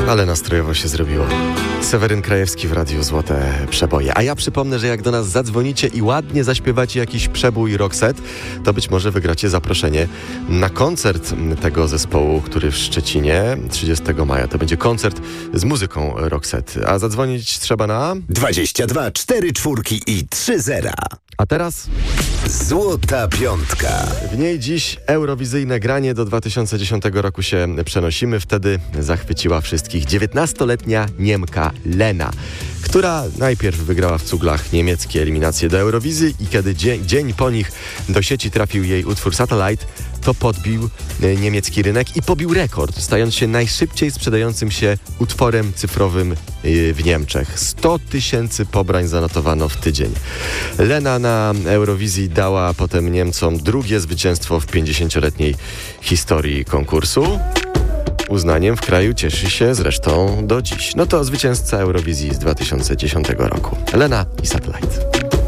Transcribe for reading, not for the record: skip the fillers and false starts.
Ale nastrojowo się zrobiło. Seweryn Krajewski w Radiu Złote Przeboje. A ja przypomnę, że jak do nas zadzwonicie i ładnie zaśpiewacie jakiś przebój Roxette, to być może wygracie zaproszenie na koncert tego zespołu, który w Szczecinie 30 maja. To będzie koncert z muzyką Roxette. A zadzwonić trzeba na 22 44 i 30. A teraz Złota Piątka. w niej dziś eurowizyjne granie do 2010 roku się przenosimy. Wtedy zachwyciła wszystkich 19-letnia Niemka Lena, która najpierw wygrała w cuglach niemieckie eliminacje do Eurowizji i kiedy dzień po nich do sieci trafił jej utwór Satellite, to podbił niemiecki rynek i pobił rekord, stając się najszybciej sprzedającym się utworem cyfrowym w Niemczech. 100 000 pobrań zanotowano w tydzień. Lena na Eurowizji dała potem Niemcom drugie zwycięstwo w 50-letniej historii konkursu. Uznaniem w kraju cieszy się zresztą do dziś. No to zwycięzca Eurowizji z 2010 roku. Lena i Satellite.